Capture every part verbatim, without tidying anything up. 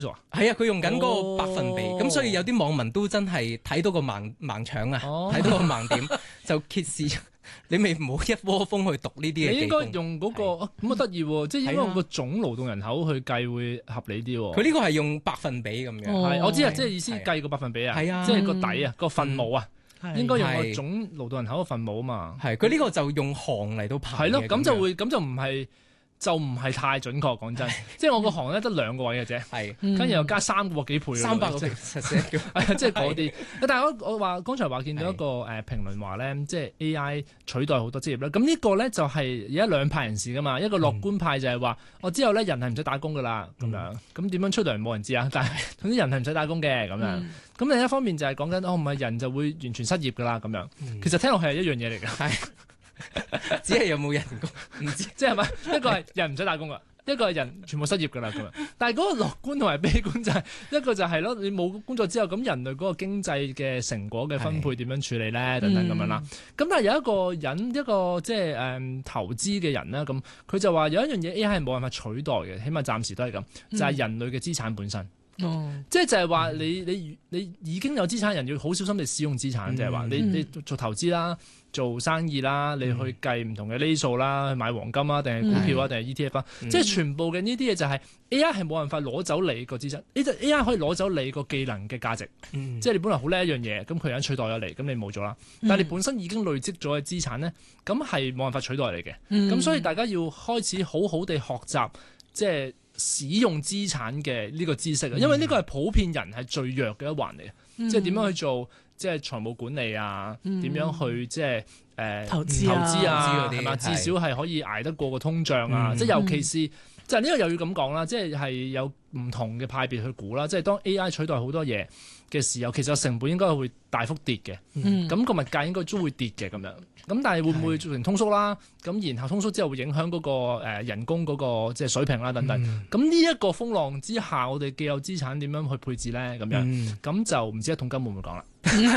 係啊，佢用緊嗰個百分比，咁、哦、所以有啲網民都真係睇到個盲盲腸啊，睇、哦、到個盲點就揭示。你咪唔好一窩蜂去讀呢啲嘢。你應該用嗰、那個咁啊得意喎，即係應該用個總勞動人口去計會合理啲喎。 佢呢個係用百分比咁樣。係、 哦，我知啊，即係意思計個百分比啊，係啊，即係個底啊，個分母啊，嗯、應該用個總勞動人口嘅分母啊嘛。係，佢呢個就用行嚟到排。係咯，咁就會咁就唔係。就唔係太準確，講真，即係我個行咧得兩個位嘅啫，係，跟住又加三個幾倍，三百個幾，係啊，即係嗰啲。但係我我話剛才話見到一個誒評論話咧，即係 A I 取代好多職業啦。咁呢個咧就係而家兩派人士噶嘛，一個樂觀派就係話，我之後咧人係唔使打工噶啦，咁樣，咁點樣出糧冇人知啊。但係總之人係唔使打工嘅咁樣。咁另一方面就係講緊，哦唔係人就會完全失業噶啦咁樣。其實聽落係一樣嘢嚟㗎。係。 只係有冇人工唔知， 即係咪一個係人唔使打工噶，一個係人全部失業噶啦咁樣。但係嗰個樂觀同埋悲觀就係、是、一個就係、是、咯，你冇工作之後，咁人類嗰個經濟嘅成果嘅分配點樣處理咧？等等咁樣啦。咁、嗯、但係有一個人一個即係誒投資嘅人咧，咁佢就話有一樣嘢 A I 係冇辦法取代嘅，起碼暫時都係咁，就係、是、人類嘅資產本身。哦，即係就係話你你你已經有資產人要好小心地使用資產，就係、是、話你你做投資啦。做生意啦，你去計唔同嘅厘數啦，去買黃金啊，定係股票啊，定係 E T F 啊，嗯、即係全部嘅呢啲嘢就係 A I 係冇辦法攞走你個資產，呢隻 A I 可以攞走你個技能嘅價值，嗯、即係你本來好叻一樣嘢，咁佢有人取代咗你，咁你冇咗啦。但係你本身已經累積咗嘅資產咧，咁係冇辦法取代你嘅。咁、嗯、所以大家要開始好好地學習，即係使用資產嘅呢個知識啊，因為呢個係普遍人係最弱嘅一環嚟嘅，嗯、即係點樣去做。即係財務管理啊，點、嗯、樣去即係誒、呃、 投資啊， 投資啊，係嘛？至少係可以捱得過個通脹啊！嗯、即係尤其是，即係呢個又要咁講啦，即係係有唔同嘅派別去估啦。即係當 A I 取代好多嘢嘅時候，其實成本應該會大幅跌嘅。咁、嗯、個物價應該都會跌嘅咁樣。咁但係會唔會造成通縮啦？咁然後通縮之後會影響嗰個誒人工嗰個即係水平啦等等。咁呢一個風浪之下，我哋既有資產點樣去配置咧？咁樣咁、嗯、就唔知一桶金會唔會講啦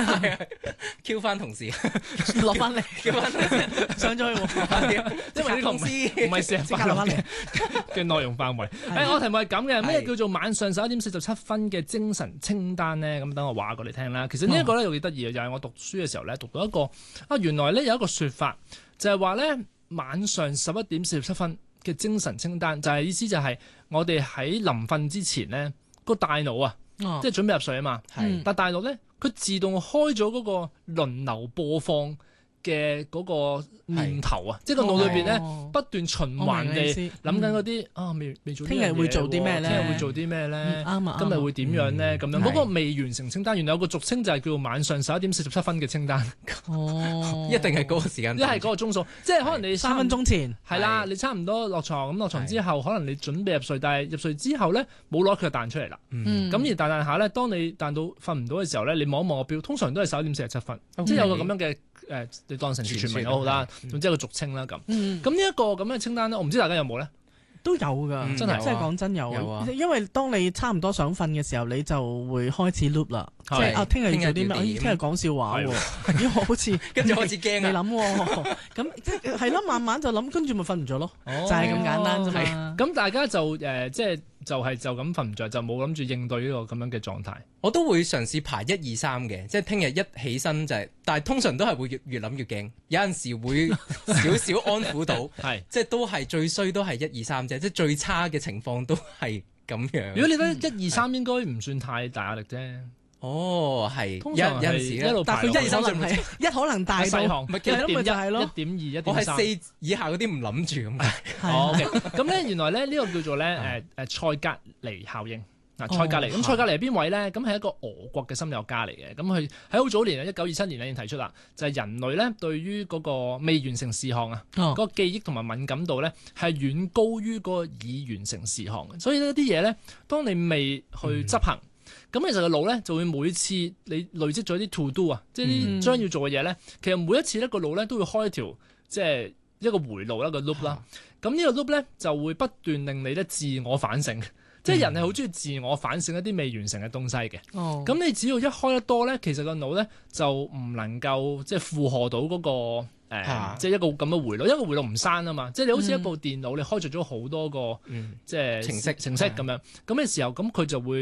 ？Q 翻同事落翻嚟 ，Q 翻同事上咗去， 因為呢個唔係唔係成日翻落嘅嘅內容範圍。誒，我題目係咁嘅，咩叫做晚上十一點四十七分嘅精神清單咧？咁等我話過你聽啦。其實呢一個咧又幾得意嘅，就係我讀書嘅時候咧讀到一個啊，原來咧有一個説法就係話咧晚上十一點四十七分嘅精神清單，就係意思就係我哋喺臨瞓之前咧個大腦啊，哦、即係準備入睡啊嘛。係，但大腦咧佢自動開咗嗰個輪流播放嘅嗰個念頭啊，即係個腦裏邊咧不斷循環地諗緊嗰啲啊，未未做啲嘢，聽日會做啲咩咧？聽日會做啲咩咧？啱啊！今日會點樣咧？咁樣嗰個未完成清單，原來有個俗稱就係叫做晚上十一點四十七分嘅清單。哦，一定係嗰個時間，一係嗰個鐘數，即係可能你三分鐘前係啦，你差唔多落床咁落床之後，可能你準備入睡，但係入睡之後咧冇攞佢就彈出嚟啦。咁而彈彈下咧，當你彈到瞓唔到嘅時候咧，你望一望個錶，通常都係十一點四十七分，即係有個咁樣嘅。誒，你當成全民都好啦，總之係個俗稱啦咁。咁呢一個咁嘅清單咧，我唔知大家有冇咧？ 都有㗎，真係，即係講真有啊！因為當你差唔多想瞓嘅時候，你就會開始 loop 啦，即係啊，聽日要做啲咩？聽日講笑話喎，咦，好似跟住開始驚，你諗喎，咁即係係咯，慢慢就諗，跟住咪瞓唔着咯，就係咁簡單啫嘛。咁大家就誒，即係就係就咁瞓唔着，就冇諗住應對呢個咁樣嘅狀態。 我都會嘗試排一二三嘅，即係聽日一起身就係，但係通常都係會越越諗越驚，有陣時會少少安撫到，係即係都係最衰都係一二三啫，即係最差嘅情況都係咁樣。如果你覺得一二三應該唔算太大壓力啫。哦，係，有有陣時咧， 但係佢一二三可能係一可能大到， 咪一點一、一點二、一點三， 我係四以下嗰啲唔諗住咁。 哦，OK，咁咧原來咧呢個叫做咧誒誒塞格尼效應。嗱，塞格尼咁塞格尼係邊位咧？咁係一個俄國嘅心理學家嚟嘅。咁佢喺好早年啊，一九二七年咧已經提出啦，就係人類咧對於嗰個未完成事項啊，嗰個記憶同埋敏感度咧係遠高於嗰個已完成事項嘅。所以呢啲嘢咧，當你未去執行，咁其實個腦咧就會每次你累積咗啲 to do 啊，即係啲將要做嘅嘢咧，其實每一次咧個腦咧都會開一條即係一個回路啦，個 loop 啦。咁呢個 loop 咧就會不斷令你咧自我反省。即係人係好中意自我反省一啲未完成嘅東西嘅，咁、哦、你只要一開得多咧，其實個腦咧就唔能夠即係負荷到嗰、那個誒、 誒，即係一個咁嘅回路，因為個回路唔刪啊嘛，即係你好似一部電腦，你開着咗好多個即係程式程式咁樣，咁嘅時候咁佢就會